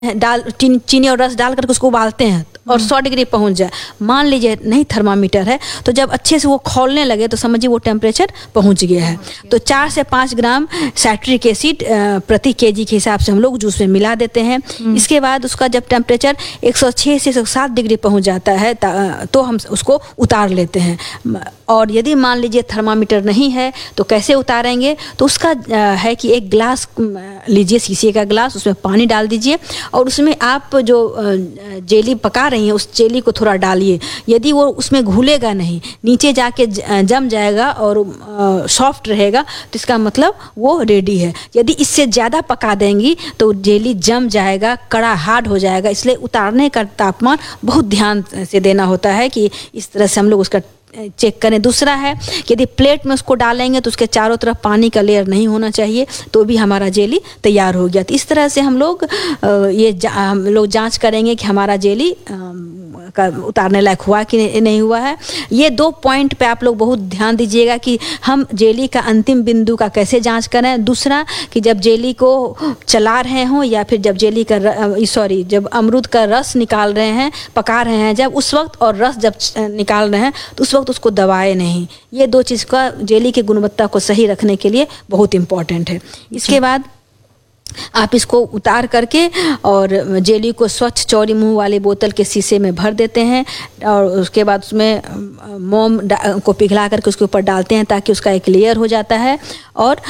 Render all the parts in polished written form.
डाल चीनी और रस डाल करके उसको उबालते हैं और 100 डिग्री पहुंच जाए, मान लीजिए नहीं थर्मामीटर है, तो जब अच्छे से वो खौलने लगे तो समझिए वो टेम्परेचर पहुंच गया है। तो 4 से 5 ग्राम साइट्रिक एसिड प्रति केजी के हिसाब से हम लोग जूस में मिला देते हैं। इसके बाद उसका जब टेम्परेचर 106 से 107 डिग्री पहुंच जाता है तो हम उसको उतार लेते हैं। और यदि मान लीजिए थर्मामीटर नहीं है तो कैसे उतारेंगे, तो उसका है कि एक गिलास लीजिए, शीशे का गिलास, उसमें पानी डाल दीजिए और उसमें आप जो जेली पका रही हैं उस जेली को थोड़ा डालिए। यदि वो उसमें घुलेगा नहीं, नीचे जाके जम जाएगा और सॉफ्ट रहेगा तो इसका मतलब वो रेडी है। यदि इससे ज़्यादा पका देंगी तो जेली जम जाएगा, कड़ा हार्ड हो जाएगा। इसलिए उतारने का तापमान बहुत ध्यान से देना होता है कि इस तरह से हम लोग उसका चेक करें। दूसरा है कि यदि प्लेट में उसको डालेंगे तो उसके चारों तरफ पानी का लेयर नहीं होना चाहिए, तो भी हमारा जेली तैयार हो गया। तो इस तरह से हम लोग हम लोग जांच करेंगे कि हमारा जेली का उतारने लायक हुआ कि नहीं हुआ है। ये 2 पॉइंट पे आप लोग बहुत ध्यान दीजिएगा कि हम जेली का अंतिम बिंदु का कैसे जांच करें। दूसरा कि जब जेली को चला रहे हों या फिर जब जेली का जब अमरूद का रस निकाल रहे हैं, पका रहे हैं जब, उस वक्त, और रस जब निकाल रहे हैं तो उस वक्त उसको दबाए नहीं। ये 2 चीज़ का जेली की गुणवत्ता को सही रखने के लिए बहुत इम्पॉर्टेंट है। इसके बाद आप इसको उतार करके और जेली को स्वच्छ चौड़ी मुंह वाले बोतल के शीशे में भर देते हैं और उसके बाद उसमें मोम को पिघला करके उसके ऊपर डालते हैं ताकि उसका एक लेयर हो जाता है। और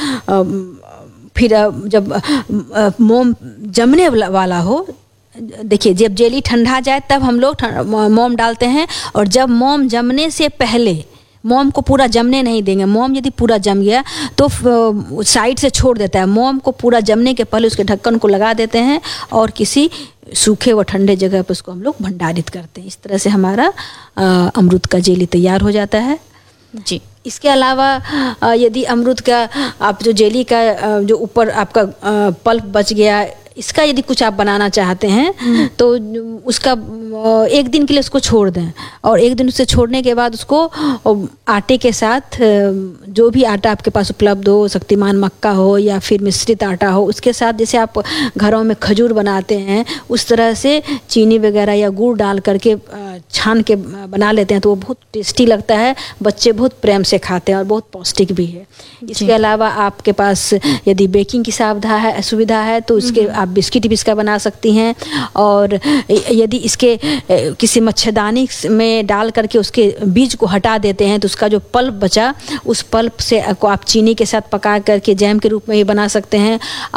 फिर जब मोम जमने वाला हो, देखिए जब जेली ठंडा जाए तब हम लोग मोम डालते हैं, और जब मोम जमने से पहले, मोम को पूरा जमने नहीं देंगे। मोम यदि पूरा जम गया तो साइड से छोड़ देता है। मोम को पूरा जमने के पहले उसके ढक्कन को लगा देते हैं और किसी सूखे व ठंडे जगह पर उसको हम लोग भंडारित करते हैं। इस तरह से हमारा अमरूद का जेली तैयार हो जाता है जी। इसके अलावा यदि अमरूद का आप जो जेली का जो ऊपर आपका पल्प बच गया, इसका यदि कुछ आप बनाना चाहते हैं तो उसका 1 दिन के लिए उसको छोड़ दें, और 1 दिन उसे छोड़ने के बाद उसको आटे के साथ, जो भी आटा आपके पास उपलब्ध हो, शक्तिमान मक्का हो या फिर मिश्रित आटा हो, उसके साथ जैसे आप घरों में खजूर बनाते हैं उस तरह से चीनी वगैरह या गुड़ डाल करके छान के बना लेते हैं तो वो बहुत टेस्टी लगता है। बच्चे बहुत प्रेम से खाते हैं और बहुत पौष्टिक भी है। इसके अलावा आपके पास यदि बेकिंग की सुविधा है तो इसके आप बिस्किट भी इसका बना सकती हैं। और यदि इसके किसी मच्छरदानी में डाल करके उसके बीज को हटा देते हैं तो उसका जो पल्प बचा, उस पल्प से को आप चीनी के साथ पका करके जैम के रूप में ही बना सकते हैं।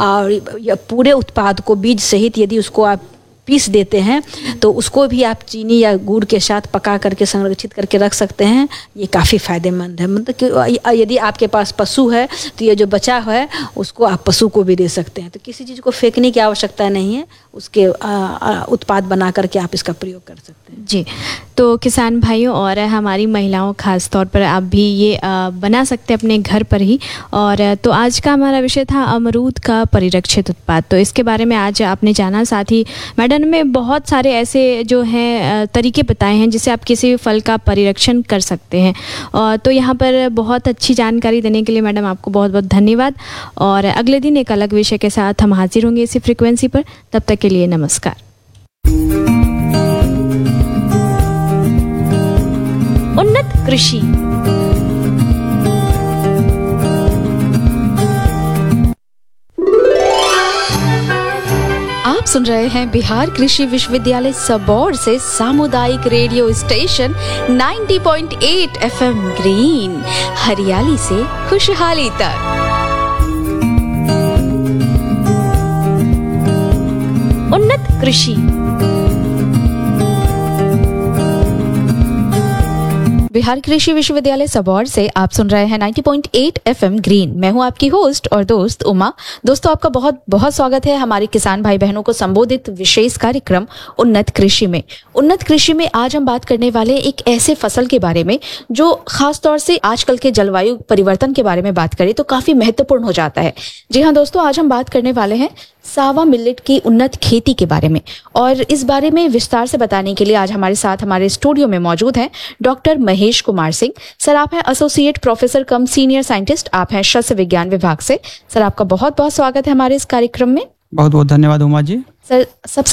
और पूरे उत्पाद को बीज सहित यदि उसको आप पीस देते हैं तो उसको भी आप चीनी या गुड़ के साथ पका करके संरक्षित करके रख सकते हैं। ये काफ़ी फ़ायदेमंद है। मतलब कि यदि आपके पास पशु है तो ये जो बचा है उसको आप पशु को भी दे सकते हैं। तो किसी चीज़ को फेंकने की आवश्यकता नहीं है, उसके उत्पाद बना करके आप इसका प्रयोग कर सकते हैं जी। तो किसान भाइयों और हमारी महिलाओं खास तौर पर आप भी ये बना सकते हैं अपने घर पर ही। और तो आज का हमारा विषय था अमरूद का परिरक्षित उत्पाद। तो इसके बारे में आज आपने जाना, साथ ही मैडम में बहुत सारे ऐसे जो हैं तरीके बताए हैं जिससे आप किसी भी फल का परिरक्षण कर सकते हैं। और तो यहाँ पर बहुत अच्छी जानकारी देने के लिए मैडम आपको बहुत बहुत धन्यवाद। और अगले दिन एक अलग विषय के साथ हम हाजिर होंगे इसी फ्रीक्वेंसी पर। तब तक के लिए नमस्कार। उन्नत कृषि, आप सुन रहे हैं बिहार कृषि विश्वविद्यालय सबौर से सामुदायिक रेडियो स्टेशन 90.8 FM ग्रीन, हरियाली से खुशहाली तक। उन्नत कृषि। बिहार कृषि विश्वविद्यालय सबौर से आप सुन रहे हैं 90.8 FM ग्रीन। मैं हूं आपकी होस्ट और दोस्त उमा। दोस्तों, आपका बहुत बहुत स्वागत है हमारे किसान भाई बहनों को संबोधित विशेष कार्यक्रम उन्नत कृषि में। उन्नत कृषि में आज हम बात करने वाले एक ऐसे फसल के बारे में जो खास तौर से आजकल के जलवायु परिवर्तन के बारे में बात करें तो काफी महत्वपूर्ण हो जाता है। जी हाँ दोस्तों, आज हम बात करने वाले हैं सावा मिलेट की उन्नत खेती के बारे में। और इस बारे में विस्तार से बताने के लिए आज हमारे साथ हमारे स्टूडियो में मौजूद हैं डॉक्टर महेश कुमार सिंह। सर, आप हैं एसोसिएट प्रोफेसर कम सीनियर साइंटिस्ट, आप हैं शस्य विज्ञान विभाग से। सर, आपका बहुत बहुत स्वागत है हमारे इस कार्यक्रम में। बहुत बहुत धन्यवाद उमा जी। सर सबसे